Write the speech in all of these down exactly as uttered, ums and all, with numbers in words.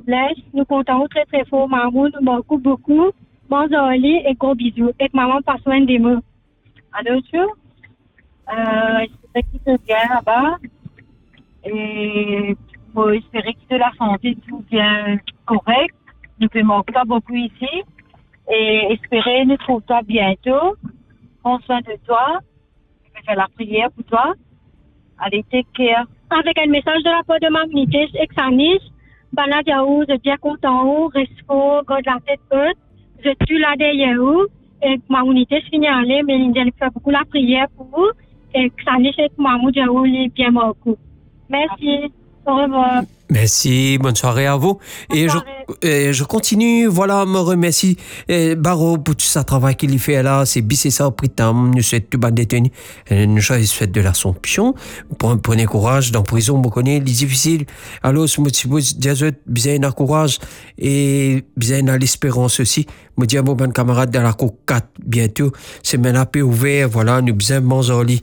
blesse. Nous comptons très très fort, maman. Nous beaucoup beaucoup. Bon Zoli et gros bisous. Et que maman passe soin des mots. Allô, tu? Euh, j'espère qu'il te bien là-bas. Et moi, j'espère que de la santé tout bien correct. Nous ne manquons pas beaucoup ici. Et espérer nous trouver toi bientôt. Prends soin de toi. Je vais faire la prière pour toi. Allez, take care. Avec un message de la part de ma unité, Exanis, Bana Diaou, je suis bien content, reste fort, garde la tête haute, je suis là derrière vous, et ma unité se signalée, mais il fait beaucoup la prière pour vous, et Exanis et Mamou Diaou, il est bien mort. Merci, au revoir. Merci, bonne soirée à vous. Bonne et, soirée. Je, et je continue, voilà, me remercie et Baro pour tout ce travail qu'il fait là, c'est bissé ça au pritam, nous souhaitons tout ban détenu, une joyeuse fête de l'Assomption, prenez courage, dans prison, vous connaissez, les difficiles, alors, je me dis, diazot, bien un courage, et bien à l'espérance aussi, me dis à mon bon camarade dans la cour quatre, bientôt, c'est maintenant peu ouvert, voilà, nous bien manzoli,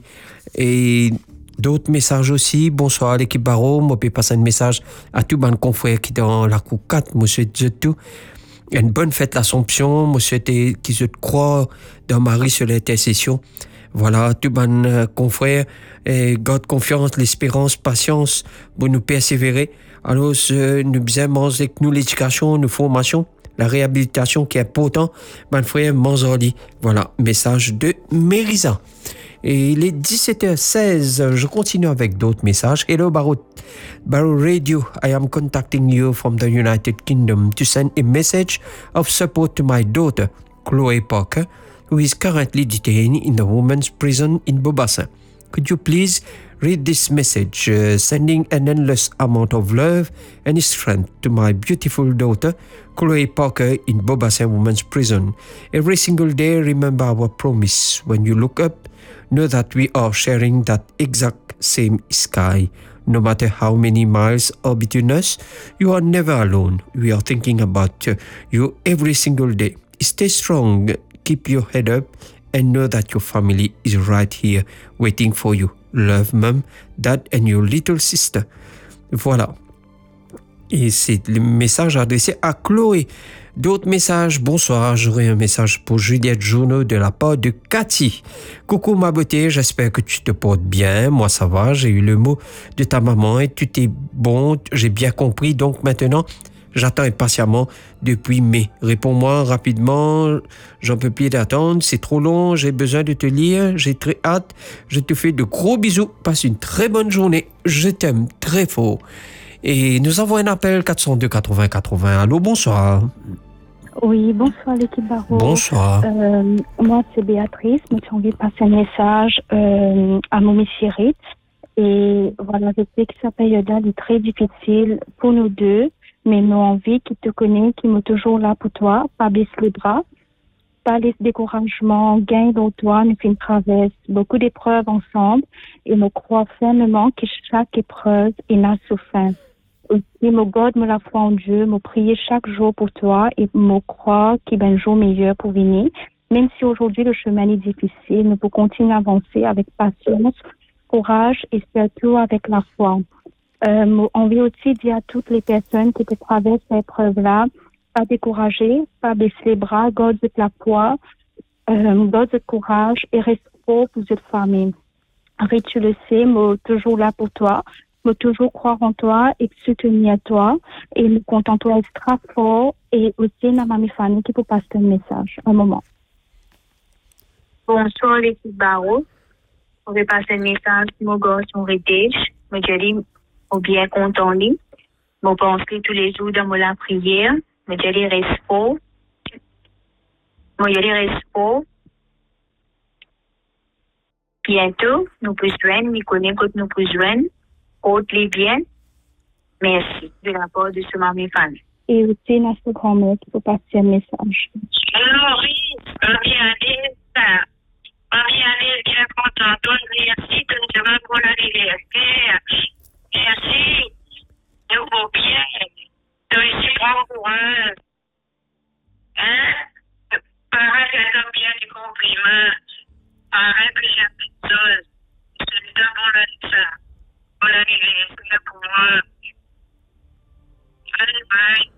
et d'autres messages aussi. Bonsoir à l'équipe Barreau. Moi, je passer un message à tous mes confrères qui sont dans la cour quatre. Moi, je souhaite tout. Une bonne fête l'Assomption. Moi, je souhaite qu'ils se croient dans Marie sur l'intercession. Voilà, tous mes confrères. Et garde confiance, l'espérance, patience pour nous persévérer. Alors, nous bien manger avec nous l'éducation, nous formation, la réhabilitation qui est important. Mon frère Manzoli. Voilà, message de Mérisa. Et il est dix-sept heures seize. Je continue avec d'autres messages. Hello, Barrow, Barrow Radio. I am contacting you from the United Kingdom to send a message of support to my daughter, Chloe Parker, who is currently detained in the women's prison in Bobassa. Could you please read this message, uh, sending an endless amount of love and strength to my beautiful daughter, Chloe Parker, in Bobassa Women's Prison. Every single day, remember our promise. When you look up, know that we are sharing that exact same sky. No matter how many miles are between us, you are never alone. We are thinking about uh, you every single day. Stay strong, keep your head up, and know that your family is right here waiting for you. Love, Mom, Dad, and your little sister. Voilà. Et c'est le message adressé à Chloé. D'autres messages, bonsoir, j'aurai un message pour Juliette Journeau de la part de Cathy. Coucou ma beauté, j'espère que tu te portes bien, moi ça va, j'ai eu le mot de ta maman et tout est bon, j'ai bien compris, donc maintenant j'attends impatiemment depuis mai. Réponds-moi rapidement, j'en peux plus d'attendre, c'est trop long, j'ai besoin de te lire, j'ai très hâte, je te fais de gros bisous, passe une très bonne journée, je t'aime très fort. Et nous avons un appel quatre cent deux quatre-vingts quatre-vingts. Allô, bonsoir. Oui, bonsoir l'équipe Barreau. Bonsoir. Euh, moi, c'est Béatrice. Moi, j'ai envie de passer un message euh, à mon Chérit. Et voilà, je sais que sa période-là est très difficile pour nous deux, mais nous envie qui te connaît, qui m'est toujours là pour toi, pas baisser les bras, pas laisser découragement, gagne dans toi, nous fait une traverse, beaucoup d'épreuves ensemble, et nous crois fermement que chaque épreuve est n'a fin. Aussi, mon God, me la foi en Dieu, me prier chaque jour pour toi et me croire qu'il y a un jour meilleur pour venir. Même si aujourd'hui le chemin est difficile, nous pouvons continuer à avancer avec patience, courage et surtout avec la foi. Euh, on veut aussi dire à toutes les personnes qui traversent cette épreuve-là, pas décourager, pas baisser les bras, garde la foi, euh, garde le courage et reste fort pour cette famille. Arrête, tu le sais, moi toujours là pour toi. Faut toujours croire en toi et soutenir toi et nous comptons toi extra fort et aussi ma mamie Fanny qui peut passer un message un moment. Bonsoir l'équipe Barreau. On va passer un message pour mon gars son rédige. Je dis, on bien content lui. On pense que tous les jours dans la prière. Je dis, reste fort. Je dis, reste fort. Bientôt, nous pouvons joindre, nous connaissons que nous pouvons joindre. Côte les bien. Merci de la part de ce mamie fan. Et aussi, notre grand-mère qui peut passer un message. Alors, oui, Marie-Année, Marie-Année, bien contente. Merci de nous avoir pour la liberté. Merci de vos biens. De ici, bon courage. Hein? Parents, j'aime bien les compliments. Parents, que j'aime tout. C'est d'abord là, ça. Voilà, il est pour moi. Bye bye.